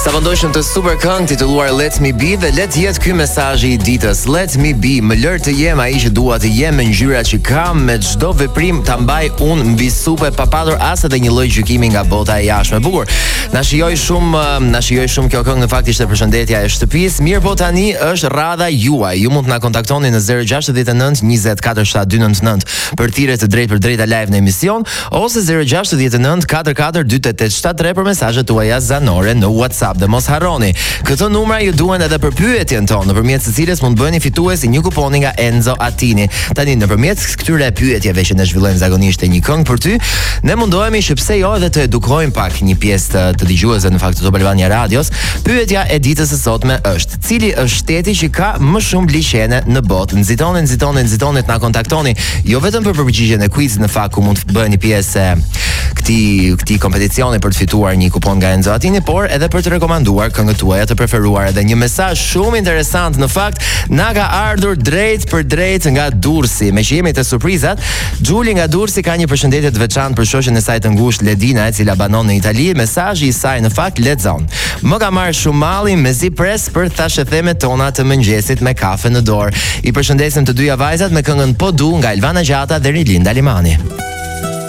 Sa vendosëm të super këngë titulluar Let Me Be dhe let jetë ky mesazhi i ditës. Let me be, më lër të jem ai që dua të jem me ngjyrat që kam, me çdo veprim ta mbaj unë mbi supe pa patur as edhe një lloj gjykimi nga bota e jashtme. Bukur. Na shijoj shumë kjo këngë, në fakt ishte përshëndetja e shtëpisë. Mirë po tani është radha juaj. Ju mund të na kontaktoni në 069 20 47299 për thirrje të drejtë për drejta live në emision ose 069 44 28873 për mesazhet tuaja zanore në WhatsApp. Dhe mos harroni, këto numra ju duhen edhe për pyetjen tonë, nëpërmjet së cilës mund bëheni fitues i një kuponi nga Enzo Attini. Tani nëpërmjet këtyre pyetjeve që ne zhvillojmë zakonisht një këngë për ty, ne mundohemi që pse jo edhe të edukojmë pak një pjesë të dëgjuesve në fakt të Top Albania Radios. Pyetja e ditës së sotme është: cili është shteti që ka më shumë liçene në botë? Nxitoni të na kontaktoni, jo vetëm për përgjigjen e quizit në fakt ku mund të bëheni pjesë këtij kompeticioni për të fituar një kupon nga Enzo Attini, por edhe për të rekomanduar këngët tuaja të preferuara. Dhe një mesazh shumë interesant në fakt na ka ardhur drejt për drejt nga Durrësi. Me që jemi te surprizat, Xhuli nga Durrësi ka një përshëndetje të veçantë për shoqen e saj të ngushtë Ledina, e cila banon në Itali. Mesazhi i saj në fakt lexon: "Më ka marrë shumë malli mezi pres për thashë themet tona të mëngjesit me kafe në dorë." I përshëndesim të dyja vajzat me këngën Po Du nga Elvana Gjata dhe Rilinda Limani.